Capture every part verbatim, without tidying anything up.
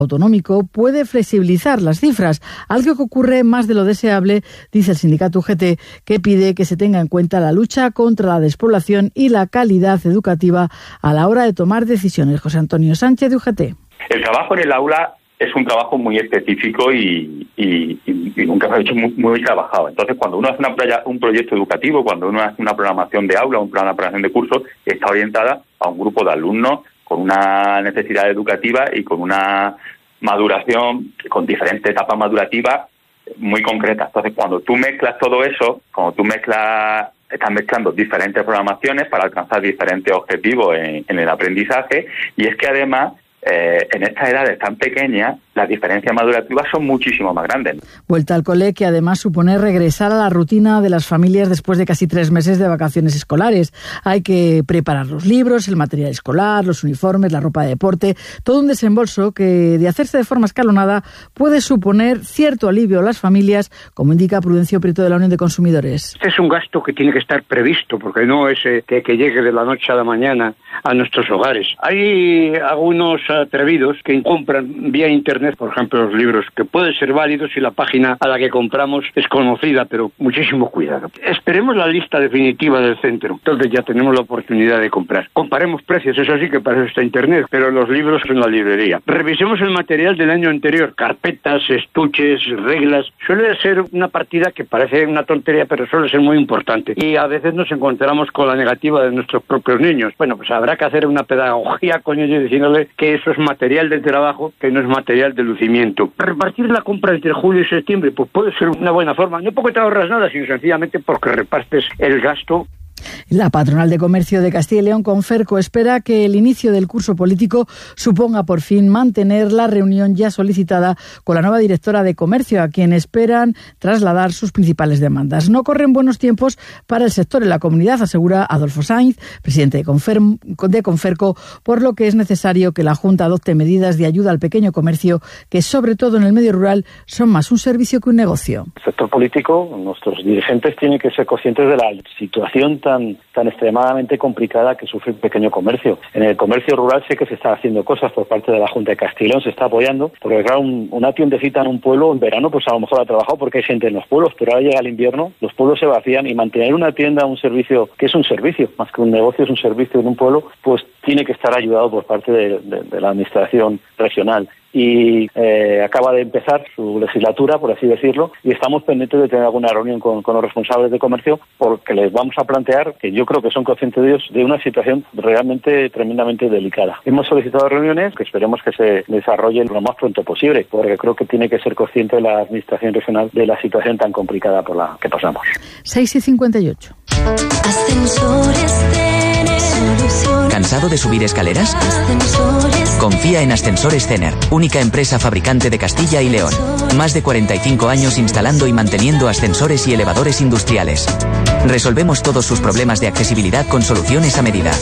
autonómico puede flexibilizar las cifras, algo que ocurre más de lo deseable, dice el sindicato U G T, que pide que se tenga en cuenta la lucha contra la despoblación y la calidad educativa a la hora de tomar decisiones. José Antonio Sánchez, de U G T. El trabajo en el aula es un trabajo muy específico y, y, y, y nunca se ha hecho muy, muy trabajado. Entonces, cuando uno hace una, un proyecto educativo, cuando uno hace una programación de aula, una programación de cursos, está orientada a un grupo de alumnos con una necesidad educativa y con una maduración, con diferentes etapas madurativas muy concretas. Entonces, cuando tú mezclas todo eso, cuando tú mezclas, estás mezclando diferentes programaciones para alcanzar diferentes objetivos en, en el aprendizaje, y es que además, eh, en estas edades tan pequeñas, las diferencias madurativas son muchísimo más grandes. Vuelta al cole que además supone regresar a la rutina de las familias después de casi tres meses de vacaciones escolares. Hay que preparar los libros, el material escolar, los uniformes, la ropa de deporte, todo un desembolso que, de hacerse de forma escalonada, puede suponer cierto alivio a las familias, como indica Prudencio Prieto de la Unión de Consumidores. Este es un gasto que tiene que estar previsto, porque no es eh, que, que llegue de la noche a la mañana a nuestros hogares. Hay algunos atrevidos que compran vía internet, por ejemplo, los libros, que pueden ser válidos si la página a la que compramos es conocida, pero muchísimo cuidado. Esperemos la lista definitiva del centro, entonces ya tenemos la oportunidad de comprar. Comparemos precios, eso sí que para eso está internet, pero los libros en la librería. Revisemos el material del año anterior, carpetas, estuches, reglas. Suele ser una partida que parece una tontería, pero suele ser muy importante. Y a veces nos encontramos con la negativa de nuestros propios niños. Bueno, pues habrá que hacer una pedagogía con ellos diciéndole que eso es material de trabajo, que no es material de lucimiento. Repartir la compra entre julio y septiembre, pues puede ser una buena forma, no porque te ahorras nada, sino sencillamente porque repartes el gasto. La Patronal de Comercio de Castilla y León, Conferco, espera que el inicio del curso político suponga por fin mantener la reunión ya solicitada con la nueva directora de Comercio, a quien esperan trasladar sus principales demandas. No corren buenos tiempos para el sector en la comunidad, asegura Adolfo Sainz, presidente de, Confer- de Conferco, por lo que es necesario que la Junta adopte medidas de ayuda al pequeño comercio, que sobre todo en el medio rural son más un servicio que un negocio. El sector político, nuestros dirigentes tienen que ser conscientes de la situación tan Tan, tan extremadamente complicada que sufre el pequeño comercio. En el comercio rural sé que se están haciendo cosas por parte de la Junta de Castilla y León, se está apoyando, porque claro, un, una tiendecita en un pueblo en verano pues a lo mejor ha trabajado porque hay gente en los pueblos, pero ahora llega el invierno, los pueblos se vacían y mantener una tienda, un servicio, que es un servicio, más que un negocio, es un servicio en un pueblo, pues tiene que estar ayudado por parte de, de, de la administración regional. Y eh, acaba de empezar su legislatura, por así decirlo, y estamos pendientes de tener alguna reunión con, con los responsables de comercio, porque les vamos a plantear, que yo creo que son conscientes de ellos, de una situación realmente tremendamente delicada. Hemos solicitado reuniones que esperemos que se desarrollen lo más pronto posible, porque creo que tiene que ser consciente la administración regional de la situación tan complicada por la que pasamos. seis y cincuenta y ocho. ¿Cansado de subir escaleras? Confía en Ascensores Cener, única empresa fabricante de Castilla y León. Más de cuarenta y cinco años instalando y manteniendo ascensores y elevadores industriales. Resolvemos todos sus problemas de accesibilidad con soluciones a medida.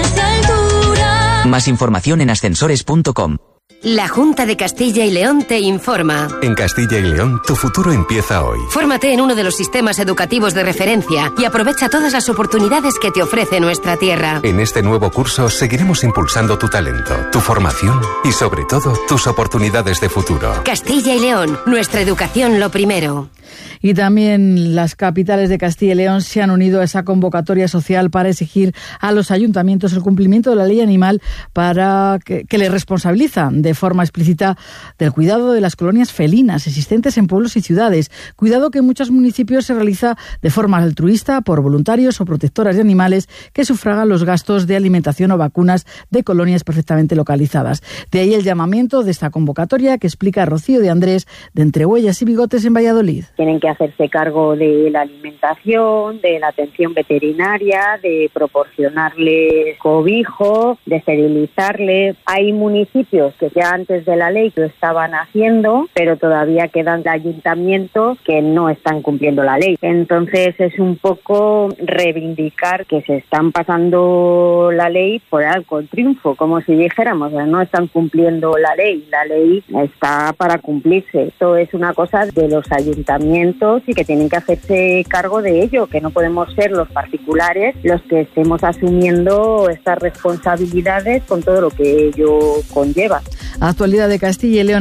Más información en ascensores punto com. La Junta de Castilla y León te informa. En Castilla y León, tu futuro empieza hoy. Fórmate en uno de los sistemas educativos de referencia y aprovecha todas las oportunidades que te ofrece nuestra tierra. En este nuevo curso seguiremos impulsando tu talento, tu formación y sobre todo tus oportunidades de futuro. Castilla y León, nuestra educación lo primero. Y también las capitales de Castilla y León se han unido a esa convocatoria social para exigir a los ayuntamientos el cumplimiento de la ley animal para que, que les responsabiliza de forma explícita del cuidado de las colonias felinas existentes en pueblos y ciudades. Cuidado que en muchos municipios se realiza de forma altruista por voluntarios o protectoras de animales que sufragan los gastos de alimentación o vacunas de colonias perfectamente localizadas. De ahí el llamamiento de esta convocatoria que explica Rocío de Andrés de Entre Huellas y Bigotes en Valladolid. Tienen que hacerse cargo de la alimentación, de la atención veterinaria, de proporcionarles cobijo, de esterilizarles. Hay municipios que ya antes de la ley lo estaban haciendo, pero todavía quedan ayuntamientos que no están cumpliendo la ley. Entonces es un poco reivindicar que se están pasando la ley por algo, el triunfo, como si dijéramos, no están cumpliendo la ley. La ley está para cumplirse. Esto es una cosa de los ayuntamientos y que tienen que hacerse cargo de ello, que no podemos ser los particulares los que estemos asumiendo estas responsabilidades con todo lo que ello conlleva. Actualidad de Castilla y León.